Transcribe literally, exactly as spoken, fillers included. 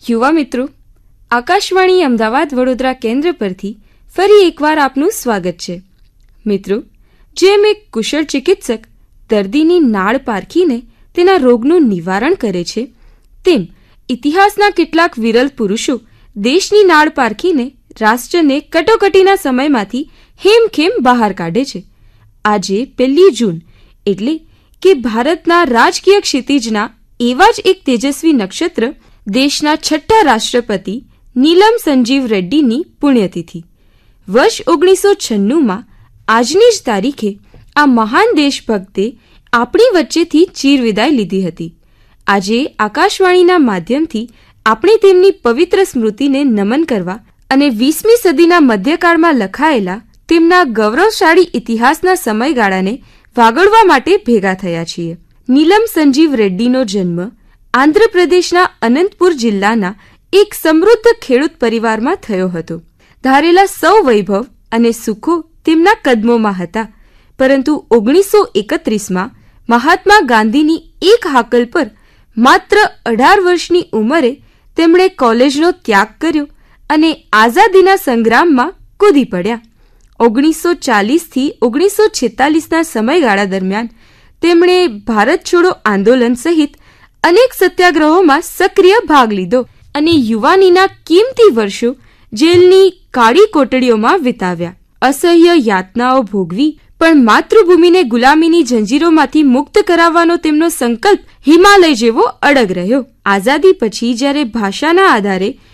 યુવા મિત્રો, આકાશવાણી અમદાવાદ વડોદરા કેન્દ્ર પરથી ફરી એકવાર આપનું સ્વાગત છે. મિત્રો, જેમ એક કુશળ ચિકિત્સક દર્દીની નાળ પારખીને તેના રોગનું નિવારણ કરે છે, તેમ ઇતિહાસના કેટલાક વિરલ પુરુષો દેશની નાળ પારખીને રાષ્ટ્રને કટોકટીના સમયમાંથી હેમખેમ બહાર કાઢે છે. આજે પહેલી જૂન એટલે કે ભારતના રાજકીય ક્ષિતિજના એવા જ એક તેજસ્વી નક્ષત્ર દેશના છઠ્ઠા રાષ્ટ્રપતિ નીલમ સંજીવ રેડ્ડીની પુણ્યતિથિ. વર્ષ ઓગણીસો છન્નુંમાં આજની જ તારીખે આ મહાન દેશભક્તે આપણી વચ્ચેથી ચીરવિદાય લીધી હતી. આજે આકાશવાણીના માધ્યમથી આપણે તેમની પવિત્ર સ્મૃતિને નમન કરવા અને વીસમી સદીના મધ્યકાળમાં લખાયેલા તેમના ગૌરવશાળી ઇતિહાસના સમયગાળાને વાગડવા માટે ભેગા થયા છીએ. નીલમ સંજીવ રેડ્ડીનો જન્મ આંધ્રપ્રદેશના અનંતપુર જિલ્લાના એક સમૃદ્ધ ખેડૂત પરિવારમાં થયો હતો. ધારેલા સૌ વૈભવ અને સુખો તેમના કદમોમાં હતા, પરંતુ ઓગણીસો એકત્રીસમાં મહાત્મા ગાંધીની એક હાકલ પર માત્ર અઢાર વર્ષની ઉંમરે તેમણે કોલેજનો ત્યાગ કર્યો અને આઝાદીના સંગ્રામમાં કૂદી પડ્યા. ઓગણીસો ચાલીસથી ઓગણીસો છેતાલીસના સમયગાળા દરમિયાન તેમણે ભારત છોડો આંદોલન સહિત અનેક સત્યાગ્રહોમાં સક્રિય ભાગ લીધો અને યુવાનીના કિંમતી વર્ષો જેલની કાળી કોટડીઓમાં વિતાવ્યા. અસહ્ય યાતનાઓ ભોગવી પણ માતૃભૂમિને ગુલામીની જંજીરોમાંથી મુક્ત કરાવવાનો તેમનો સંકલ્પ હિમાલય જેવો અડગ રહ્યો. આઝાદી પછી જ્યારે ભાષાના આધારે